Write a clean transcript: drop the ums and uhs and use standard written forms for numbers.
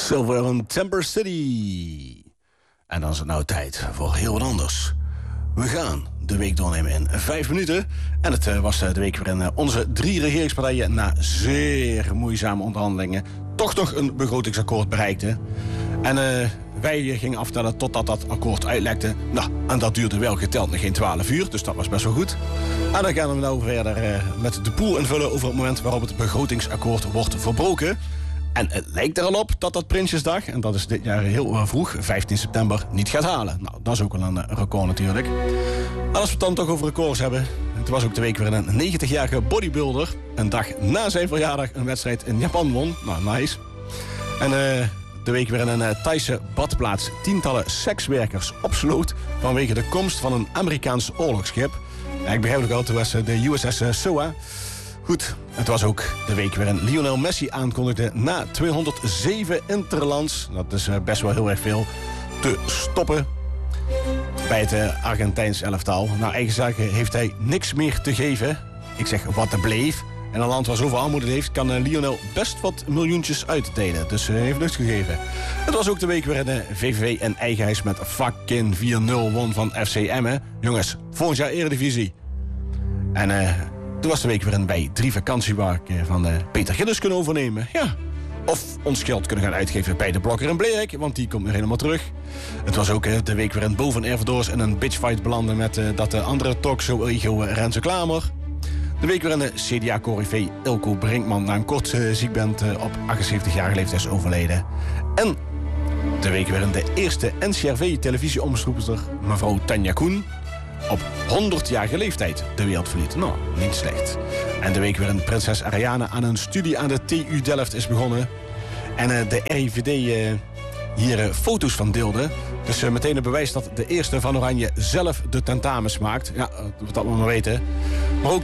Silver en Timber City. En dan is het nou tijd voor heel wat anders. We gaan de week doornemen in 5 minuten. En het was de week waarin onze 3 regeringspartijen na zeer moeizame onderhandelingen toch nog een begrotingsakkoord bereikten. En wij gingen aftellen totdat dat akkoord uitlekte. Nou, en dat duurde wel geteld nog geen 12 uur, dus dat was best wel goed. En dan gaan we nou verder met de pool invullen over het moment waarop het begrotingsakkoord wordt verbroken. En het lijkt er al op dat dat Prinsjesdag, en dat is dit jaar heel vroeg, 15 september, niet gaat halen. Nou, dat is ook wel een record natuurlijk. En als we het dan toch over records hebben. Het was ook de week waarin een 90-jarige bodybuilder een dag na zijn verjaardag een wedstrijd in Japan won. Nou, nice. En de week waarin een Thaise badplaats tientallen sekswerkers opsloot vanwege de komst van een Amerikaans oorlogsschip. Ja, ik begrijp ook al, toen was de USS Showa. Goed, het was ook de week waarin Lionel Messi aankondigde na 207 interlands, dat is best wel heel erg veel, te stoppen bij het Argentijns elftal. Nou, eigen zaken heeft hij niks meer te geven. Ik zeg, wat er bleef. En een land waar zoveel armoede heeft, kan Lionel best wat miljoentjes uitdelen. Dus hij heeft niks gegeven. Het was ook de week waarin de VVV en Eigenhuis met fucking 4-0 won van FC Emmen. Jongens, volgend jaar Eredivisie. En toen was de week waarin wij 3 vakantieparken van Peter Gillis kunnen overnemen. Ja. Of ons geld kunnen gaan uitgeven bij de Blokker in Blerik, want die komt weer helemaal terug. Het was ook de week waarin Boven Ervedoors in een bitchfight belandde met dat de andere talkshow-ego Renze Klamer. De week waarin de CDA-corrivé Ilko Brinkman na een kort ziekbed op 78-jarige leeftijd is overleden. En de week waarin de eerste NCRV-televisieomroepster, mevrouw Tanja Koen, op 100-jarige leeftijd de wereld verliet. Nou, niet slecht. En de week waarin prinses Ariane aan een studie aan de TU Delft is begonnen. En de RIVD hier foto's van deelde. Dus meteen een bewijs dat de eerste van Oranje zelf de tentamens maakt. Ja, dat moet we maar weten. Maar ook